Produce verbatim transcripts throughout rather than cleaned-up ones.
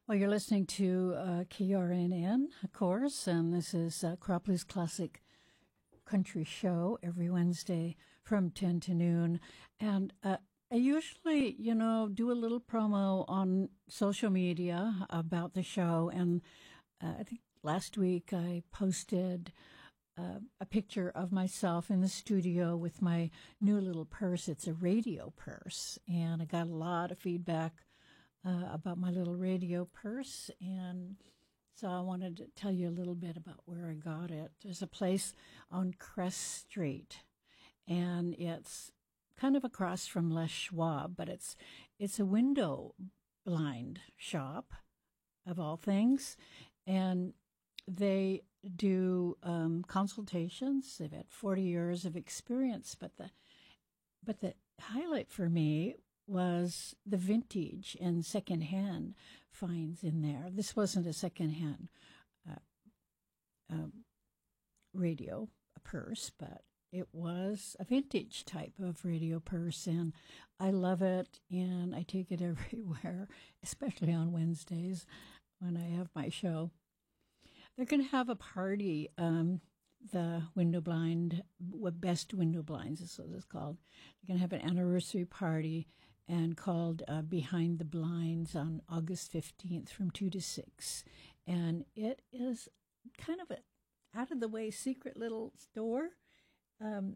Well, you're listening to uh, K R N N, of course, and this is uh, Cropley's Classic Country Show every Wednesday from ten to noon. And uh, I usually, you know, do a little promo on social media about the show. And uh, I think last week I posted uh, a picture of myself in the studio with my new little purse. It's a radio purse. And I got a lot of feedback Uh, about my little radio purse, and so I wanted to tell you a little bit about where I got it. There's a place on Crest Street, and it's kind of across from Les Schwab, but it's it's a window blind shop, of all things, and they do um, consultations. They've had forty years of experience, but the but the highlight for me was the vintage and secondhand finds in there. This wasn't a secondhand uh, uh, radio a purse, but it was a vintage type of radio purse, and I love it, and I take it everywhere, especially on Wednesdays when I have my show. They're going to have a party, um, the window blind, best window blinds is what it's called. They're going to have an anniversary party and called uh, Behind the Blinds on August fifteenth from two to six. And it is kind of a out-of-the-way secret little store. Um,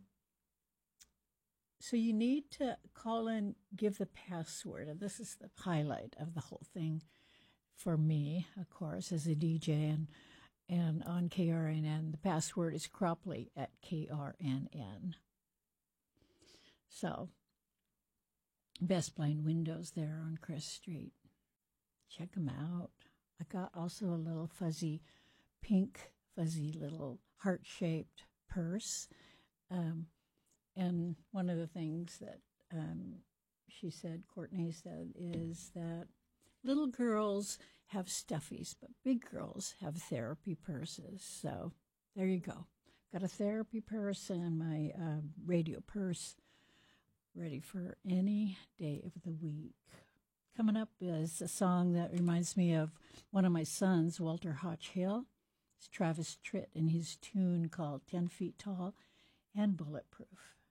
so you need to call and give the password. And this is the highlight of the whole thing for me, of course, as a D J and and on K R N N. The password is Cropley at K R N N. So, Best Blind Windows there on Crest Street. Check them out. I got also a little fuzzy, pink, fuzzy little heart-shaped purse. Um, and one of the things that um, she said, Courtney said, is that little girls have stuffies, but big girls have therapy purses. So there you go. Got a therapy purse and my uh, radio purse ready for any day of the week. Coming up is a song that reminds me of one of my sons, Walter Hotchhill. It's Travis Tritt and his tune called ten feet Tall and Bulletproof.